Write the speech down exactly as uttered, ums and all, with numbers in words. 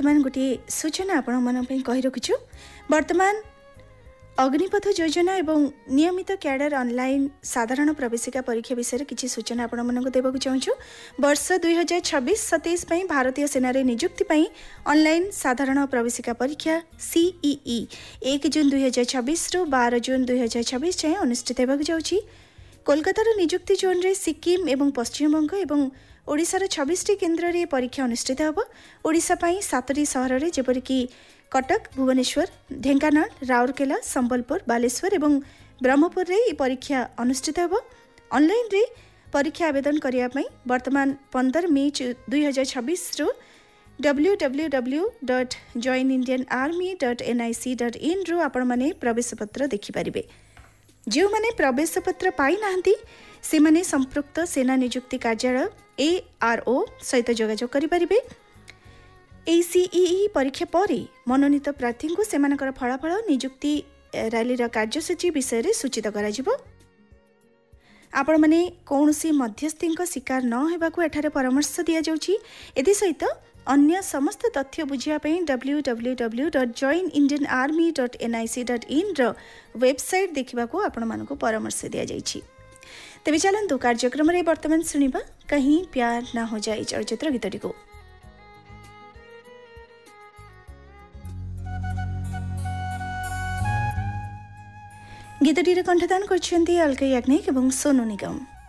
वर्तमान गोटे सूचना आपण मन कही रखुछु। वर्तमान अग्निपथ योजना एवं नियमित कैडर ऑनलाइन साधारण प्रवेशिका परीक्षा विषय किसी सूचना आपण मन देवाक चाहूँ। वर्ष दुई हजार छब्बीस सतैश भारतीय सेना नियुक्ति ऑनलाइन साधारण प्रवेशिका परीक्षा सीईई एक जून दुई हजार छब्बीस रु बारह जून दुई हजार छब्बीस जाए अनुष्ठित होगा जाऊँगी। कोलकातार नियुक्ति जोन रे सिक्किम एवं पश्चिमबंग एवं ओडिशार छब्बीस टी केन्द्र में परीक्षा अनुष्ठित होब। ओडिशा पई सातटी सहर रे जेपरिक कटक, भुवनेश्वर, ढेंकानाल, राउरकेला, संबलपुर, बालेश्वर एवं ब्रह्मपुर रे ये परीक्षा अनुष्ठित होब। ऑनलाइन रे परीक्षा आवेदन करिया पई वर्तमान पंद्रह मई दुई हजार छब्बीस रु W W W dot join Indian army dot N I C dot in रु आपण माने प्रवेश पत्र देखि पारिबे। जो माने प्रवेश पत्र पाई नाहंती से माने संपृक्त सेना नियुक्ति कार्यालय ए आर ओ सहित जोगाजोग करि पारिबे। एसीईई परीक्षा पर मनोनीत प्रार्थी को सेमानकर फलाफल नियुक्ति रैलीर कार्यसूची विषय में सूचित कराजिबो। आपण माने कौनसी मध्यस्थी शिकार न होबाकू एठारे परामर्श दिया जाउची। एथि सहित अन्य समस्त तथ्य बुझिया पई W W W dot join Indian army dot N I C dot in row website देखिबाकू आपण मानकू परामर्श दिया जाइछि। तेबे चलंतु कार्यक्रम रे वर्तमान सुनिबा कहीं प्यार ना हो जाए चलचित्र गीतटी को। गीतटीर कंठदान करछन्ती अलका याग्निक एवं सोनू निगम।